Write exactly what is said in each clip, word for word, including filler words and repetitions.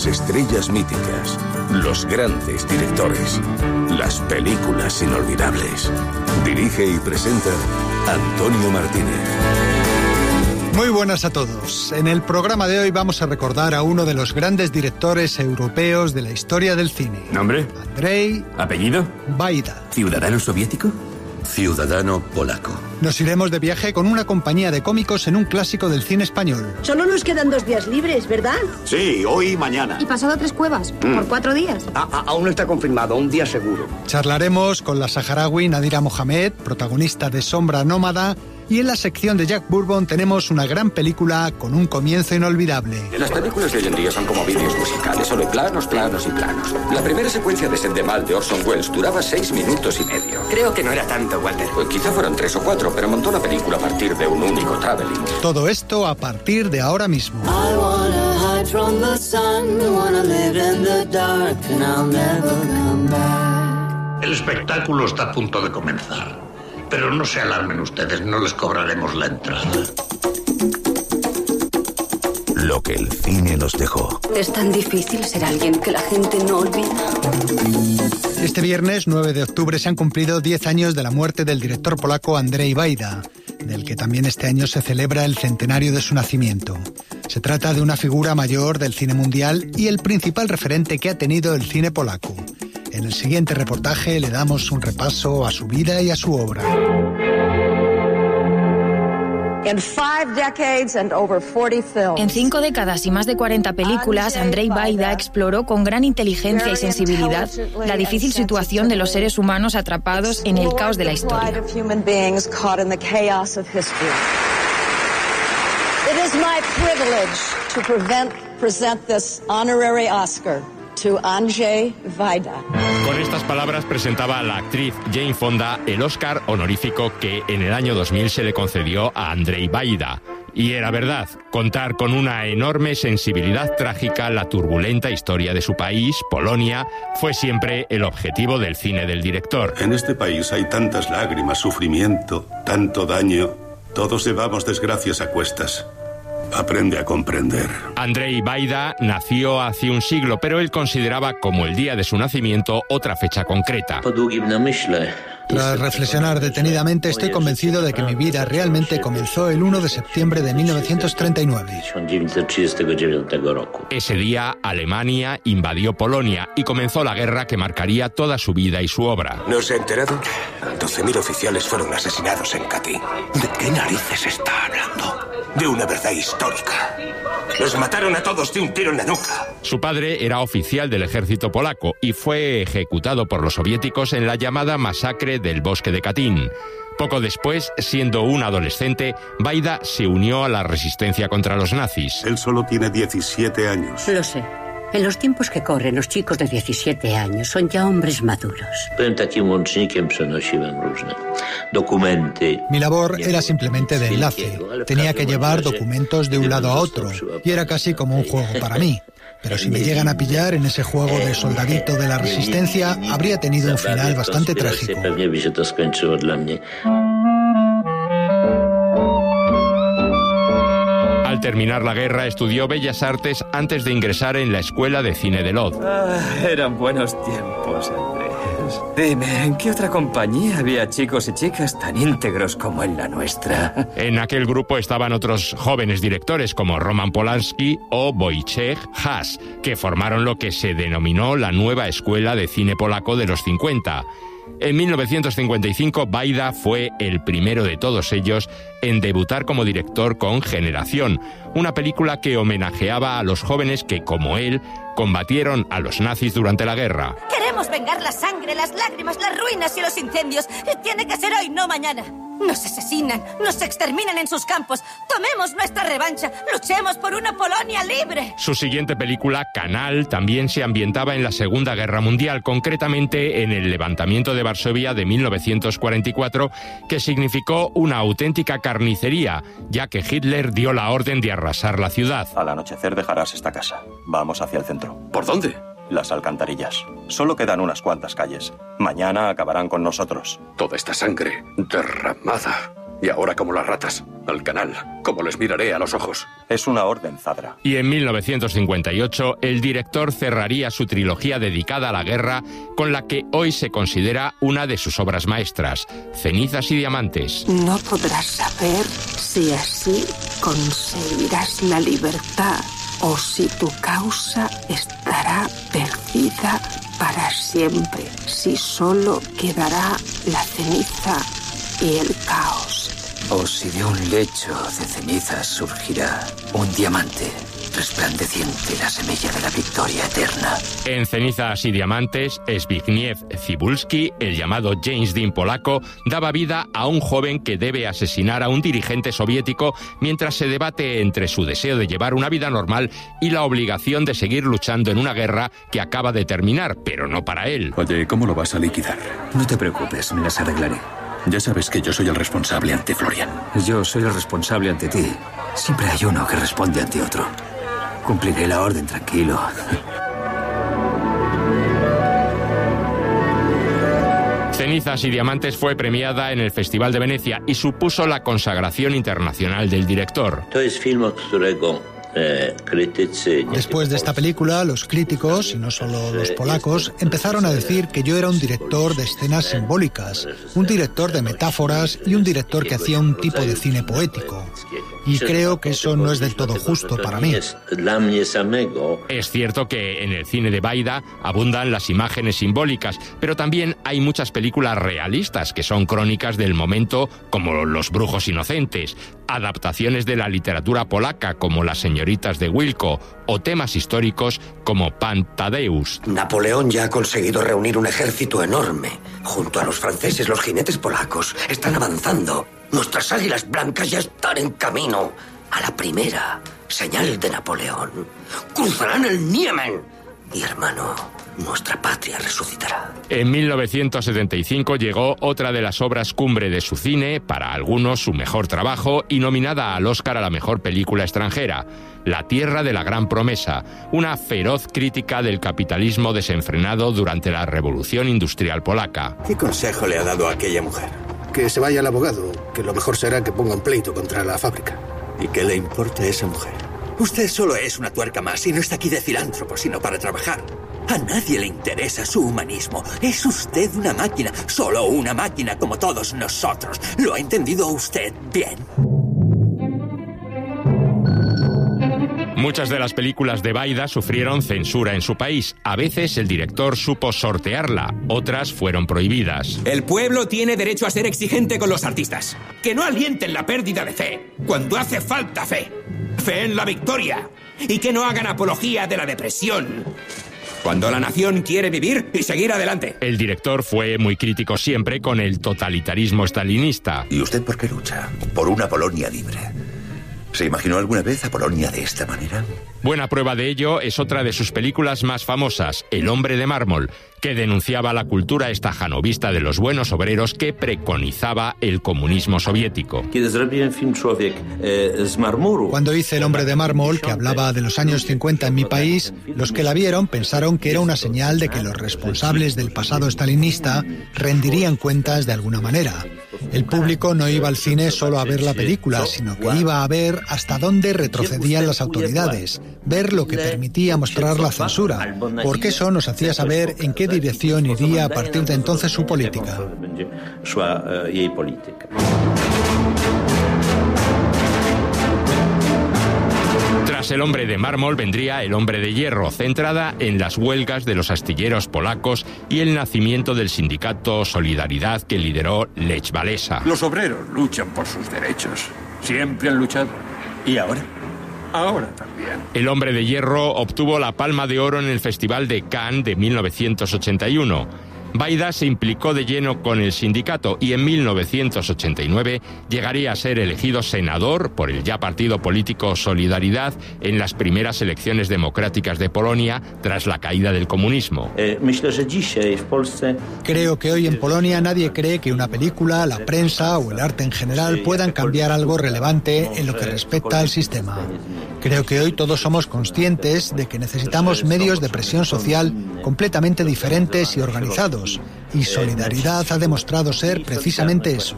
Las estrellas míticas, los grandes directores, las películas inolvidables. Dirige y presenta Antonio Martínez. Muy buenas a todos. En el programa de hoy vamos a recordar a uno de los grandes directores europeos de la historia del cine. ¿Nombre? Andrzej ¿Apellido? Wajda. ¿Ciudadano soviético? Ciudadano polaco. Nos iremos de viaje con una compañía de cómicos en un clásico del cine español. Solo nos quedan dos días libres, ¿verdad? Sí, hoy y mañana. Y pasado Tres Cuevas, mm. por cuatro días. A, a, aún no está confirmado, un día seguro. Charlaremos con la saharaui Nadira Mohamed, protagonista de Sombra Nómada, y en la sección de Jack Bourbon tenemos una gran película con un comienzo inolvidable. Las películas de hoy en día son como vídeos musicales, solo planos, planos y planos. La primera secuencia de Set de Mal de Orson Welles duraba seis minutos y medio. Creo que no era tanto, Walter. Pues quizá fueron tres o cuatro, pero montó la película a partir de un único traveling. Todo esto a partir de ahora mismo. El espectáculo está a punto de comenzar. Pero no se alarmen ustedes, no les cobraremos la entrada. Lo que el cine nos dejó. Es tan difícil ser alguien que la gente no olvida. Este viernes, nueve de octubre, se han cumplido diez años de la muerte del director polaco Andrzej Wajda, del que también este año se celebra el centenario de su nacimiento. Se trata de una figura mayor del cine mundial y el principal referente que ha tenido el cine polaco. En el siguiente reportaje le damos un repaso a su vida y a su obra. En cinco décadas y más de cuarenta películas, Andrzej Wajda exploró con gran inteligencia y sensibilidad la difícil situación de los seres humanos atrapados en el caos de la historia. It is my privilege to prevent, present this honorary Oscar to Andrzej Wajda. Con estas palabras presentaba a la actriz Jane Fonda el Oscar honorífico que en el año dos mil se le concedió a Andrzej Wajda. Y era verdad, contar con una enorme sensibilidad trágica la turbulenta historia de su país, Polonia, fue siempre el objetivo del cine del director. En este país hay tantas lágrimas, sufrimiento, tanto daño. Todos llevamos desgracias a cuestas. Aprende a comprender. Andrzej Wajda nació hace un siglo, pero él consideraba como el día de su nacimiento otra fecha concreta. Tras reflexionar detenidamente, estoy convencido de que mi vida realmente comenzó el uno de septiembre de mil novecientos treinta y nueve. Ese día, Alemania invadió Polonia y comenzó la guerra que marcaría toda su vida y su obra. ¿No se ha enterado? doce mil oficiales fueron asesinados en Katyn. ¿De qué narices está hablando? De una verdad histórica. Los mataron a todos de un tiro en la nuca. Su padre era oficial del ejército polaco y fue ejecutado por los soviéticos en la llamada masacre del bosque de Katyn. Poco después, siendo un adolescente, Wajda se unió a la resistencia contra los nazis. Él solo tiene diecisiete años. Lo sé. En los tiempos que corren, los chicos de diecisiete años son ya hombres maduros. Mi labor era simplemente de enlace. Tenía que llevar documentos de un lado a otro y era casi como un juego para mí. Pero si me llegan a pillar en ese juego de soldadito de la resistencia, habría tenido un final bastante trágico. Al terminar la guerra, estudió Bellas Artes antes de ingresar en la Escuela de Cine de Lodz. Ah, eran buenos tiempos, Andrés. Dime, ¿en qué otra compañía había chicos y chicas tan íntegros como en la nuestra? En aquel grupo estaban otros jóvenes directores como Roman Polanski o Wojciech Has, que formaron lo que se denominó la nueva Escuela de Cine Polaco de los cincuenta. En mil novecientos cincuenta y cinco, Wajda fue el primero de todos ellos en debutar como director con Generación, una película que homenajeaba a los jóvenes que, como él, combatieron a los nazis durante la guerra. Queremos vengar la sangre, las lágrimas, las ruinas y los incendios. Tiene que ser hoy, no mañana. Nos asesinan, nos exterminan en sus campos. Tomemos nuestra revancha, luchemos por una Polonia libre. Su siguiente película, Canal, también se ambientaba en la Segunda Guerra Mundial, concretamente en el levantamiento de Varsovia de mil novecientos cuarenta y cuatro, que significó una auténtica carnicería, ya que Hitler dio la orden de arrasar la ciudad. Al anochecer dejarás esta casa. Vamos hacia el centro. ¿Por dónde? Las alcantarillas. Solo quedan unas cuantas calles. Mañana acabarán con nosotros. Toda esta sangre derramada. Y ahora como las ratas, al canal, como les miraré a los ojos. Es una orden, Zadra. Y en mil novecientos cincuenta y ocho, el director cerraría su trilogía dedicada a la guerra con la que hoy se considera una de sus obras maestras, Cenizas y Diamantes. No podrás saber si así conseguirás la libertad o si tu causa estará perdida para siempre, si solo quedará la ceniza y el caos. O si de un lecho de cenizas surgirá un diamante resplandeciente, la semilla de la victoria eterna. En Cenizas y Diamantes, Zbigniew Cybulski, el llamado James Dean polaco, daba vida a un joven que debe asesinar a un dirigente soviético mientras se debate entre su deseo de llevar una vida normal y la obligación de seguir luchando en una guerra que acaba de terminar, pero no para él. Oye, ¿cómo lo vas a liquidar? No te preocupes, me las arreglaré. Ya sabes que yo soy el responsable ante Florian. Yo soy el responsable ante ti. Siempre hay uno que responde ante otro. Cumpliré la orden, tranquilo. Cenizas y Diamantes fue premiada en el Festival de Venecia y supuso la consagración internacional del director. Después de esta película, los críticos, y no solo los polacos, empezaron a decir que yo era un director de escenas simbólicas, un director de metáforas y un director que hacía un tipo de cine poético. Y creo que eso no es del todo justo para mí. Es cierto que en el cine de Baida abundan las imágenes simbólicas, pero también hay muchas películas realistas que son crónicas del momento, como Los brujos inocentes, adaptaciones de la literatura polaca como Las señoritas de Wilko o temas históricos como Pan Tadeusz. Napoleón ya ha conseguido reunir un ejército enorme. Junto a los franceses, los jinetes polacos están avanzando. Nuestras águilas blancas ya están en camino. A la primera señal de Napoleón, cruzarán el Niemen. Y hermano, nuestra patria resucitará. En mil novecientos setenta y cinco llegó otra de las obras cumbre de su cine, para algunos su mejor trabajo y nominada al Oscar a la mejor película extranjera, La tierra de la gran promesa, una feroz crítica del capitalismo desenfrenado durante la Revolución Industrial polaca. ¿Qué consejo le ha dado a aquella mujer? Que se vaya al abogado, que lo mejor será que ponga un pleito contra la fábrica. ¿Y qué le importa a esa mujer? Usted solo es una tuerca más y no está aquí de filántropo, sino para trabajar. A nadie le interesa su humanismo. Es usted una máquina, solo una máquina como todos nosotros. ¿Lo ha entendido usted bien? Muchas de las películas de Baida sufrieron censura en su país. A veces el director supo sortearla, otras fueron prohibidas. El pueblo tiene derecho a ser exigente con los artistas. Que no alienten la pérdida de fe, cuando hace falta fe. Fe en la victoria. Y que no hagan apología de la depresión, cuando la nación quiere vivir y seguir adelante. El director fue muy crítico siempre con el totalitarismo stalinista. ¿Y usted por qué lucha? Por una Polonia libre. ¿Se imaginó alguna vez a Polonia de esta manera? Buena prueba de ello es otra de sus películas más famosas, El hombre de mármol, que denunciaba la cultura estajanovista de los buenos obreros que preconizaba el comunismo soviético. Cuando hice El hombre de mármol, que hablaba de los años cincuenta en mi país, los que la vieron pensaron que era una señal de que los responsables del pasado stalinista rendirían cuentas de alguna manera. El público no iba al cine solo a ver la película, sino que iba a ver hasta dónde retrocedían las autoridades, ver lo que permitía mostrar la censura, porque eso nos hacía saber en qué dirección iría a partir de entonces su política. Tras El hombre de mármol vendría El hombre de hierro, centrada en las huelgas de los astilleros polacos y el nacimiento del sindicato Solidaridad que lideró Lech Walesa. Los obreros luchan por sus derechos. Siempre han luchado. ¿Y ahora? Ahora también. El hombre de hierro obtuvo la Palma de Oro en el Festival de Cannes de mil novecientos ochenta y uno. Baida se implicó de lleno con el sindicato y en mil novecientos ochenta y nueve llegaría a ser elegido senador por el ya partido político Solidaridad en las primeras elecciones democráticas de Polonia tras la caída del comunismo. Creo que hoy en Polonia nadie cree que una película, la prensa o el arte en general puedan cambiar algo relevante en lo que respecta al sistema. Creo que hoy todos somos conscientes de que necesitamos medios de presión social completamente diferentes y organizados, Y Solidaridad ha demostrado ser precisamente eso.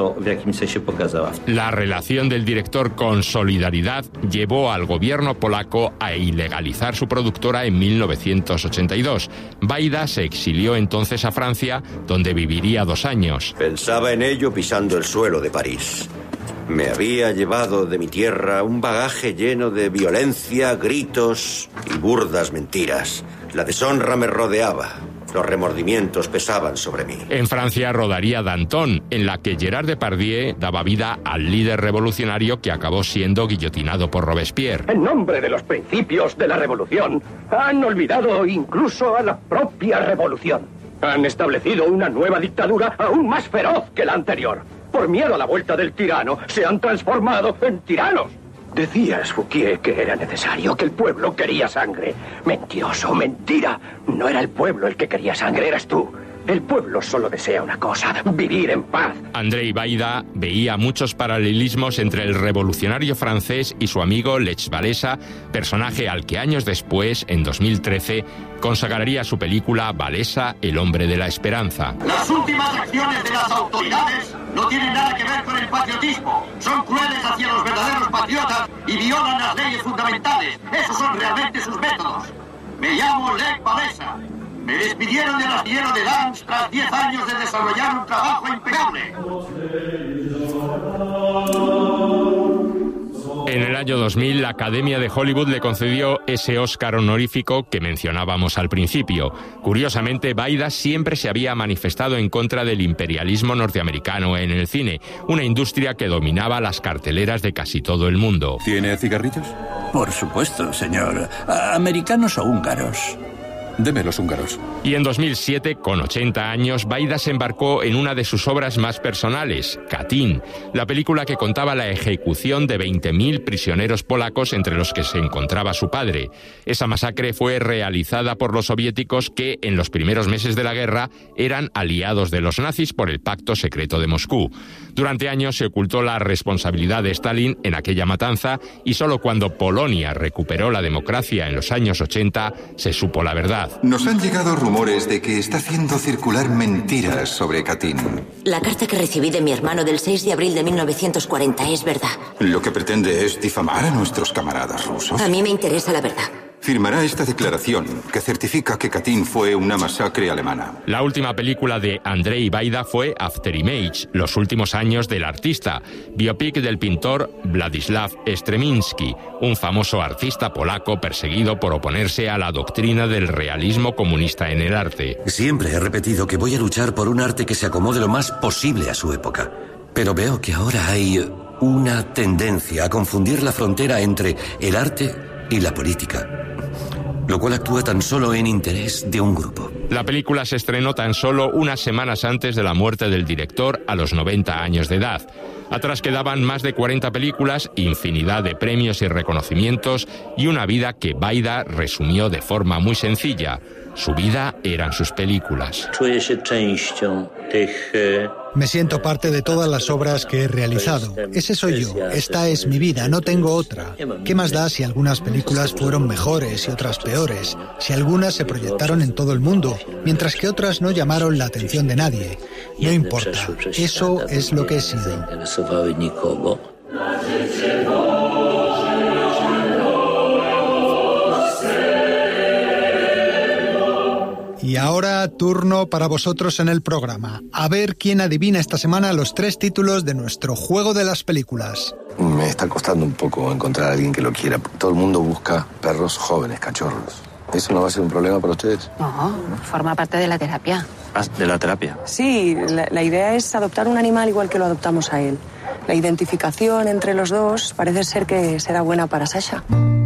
La relación del director con Solidaridad llevó al gobierno polaco a ilegalizar su productora en mil novecientos ochenta y dos. Wajda se exilió entonces a Francia, donde viviría dos años. Pensaba en ello pisando el suelo de París. Me había llevado de mi tierra un bagaje lleno de violencia, gritos y burdas mentiras. La deshonra me rodeaba. Los remordimientos pesaban sobre mí. En Francia rodaría Danton, en la que Gerard Depardieu daba vida al líder revolucionario que acabó siendo guillotinado por Robespierre. En nombre de los principios de la revolución, han olvidado incluso a la propia revolución. Han establecido una nueva dictadura aún más feroz que la anterior. Por miedo a la vuelta del tirano, se han transformado en tiranos. Decías, Fouquier, que era necesario, que el pueblo quería sangre. Mentiroso, mentira. No era el pueblo el que quería sangre, eras tú. El pueblo solo desea una cosa, vivir en paz. Andrzej Wajda veía muchos paralelismos entre el revolucionario francés y su amigo Lech Walesa, personaje al que años después, en dos mil trece, consagraría su película Walesa, el hombre de la esperanza. Las últimas acciones de las autoridades no tienen nada que ver con el patriotismo. Son crueles hacia los verdaderos patriotas y violan las leyes fundamentales. Esos son realmente sus métodos. Me llamo Lech Walesa. Me despidieron del astillero de Lens tras diez años de desarrollar un trabajo impecable. En el año dos mil, la Academia de Hollywood le concedió ese Oscar honorífico que mencionábamos al principio. Curiosamente, Wajda siempre se había manifestado en contra del imperialismo norteamericano en el cine, una industria que dominaba las carteleras de casi todo el mundo. ¿Tiene cigarrillos? Por supuesto, señor. ¿Americanos o húngaros? Deme los húngaros. Y en dos mil siete, con ochenta años, Wajda se embarcó en una de sus obras más personales, Katyn, la película que contaba la ejecución de veinte mil prisioneros polacos, entre los que se encontraba su padre. Esa masacre fue realizada por los soviéticos que, en los primeros meses de la guerra, eran aliados de los nazis por el Pacto Secreto de Moscú. Durante años se ocultó la responsabilidad de Stalin en aquella matanza y solo cuando Polonia recuperó la democracia en los años ochenta se supo la verdad. Nos han llegado rumores de que está haciendo circular mentiras sobre Katyn. La carta que recibí de mi hermano del seis de abril de mil novecientos cuarenta es verdad. Lo que pretende es difamar a nuestros camaradas rusos. A mí me interesa la verdad. Firmará esta declaración que certifica que Katyn fue una masacre alemana. La última película de Andrzej Wajda fue Afterimage, los últimos años del artista, biopic del pintor Władysław Stremiński, un famoso artista polaco perseguido por oponerse a la doctrina del realismo comunista en el arte. Siempre he repetido que voy a luchar por un arte que se acomode lo más posible a su época. Pero veo que ahora hay una tendencia a confundir la frontera entre el arte y la política, lo cual actúa tan solo en interés de un grupo. La película se estrenó tan solo unas semanas antes de la muerte del director a los noventa años de edad. Atrás quedaban más de cuarenta películas, infinidad de premios y reconocimientos y una vida que Wajda resumió de forma muy sencilla. Su vida eran sus películas. Me siento parte de todas las obras que he realizado. Ese soy yo. Esta es mi vida, no tengo otra. ¿Qué más da si algunas películas fueron mejores y otras peores? Si algunas se proyectaron en todo el mundo, mientras que otras no llamaron la atención de nadie. No importa. Eso es lo que he sido. Y ahora, turno para vosotros en el programa. A ver quién adivina esta semana los tres títulos de nuestro juego de las películas. Me está costando un poco encontrar a alguien que lo quiera. Todo el mundo busca perros jóvenes, cachorros. ¿Eso no va a ser un problema para ustedes? No, forma parte de la terapia. Ah, ¿de la terapia? Sí, la, la idea es adoptar un animal igual que lo adoptamos a él. La identificación entre los dos parece ser que será buena para Sasha.